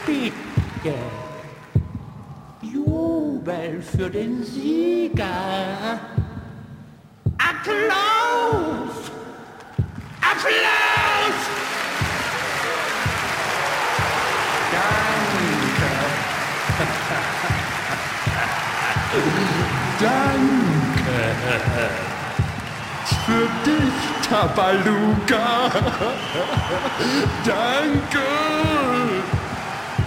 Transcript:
Bitte. Jubel für den Sieger. Applaus! Applaus! Danke. Danke. Für dich, Tabaluga. Danke.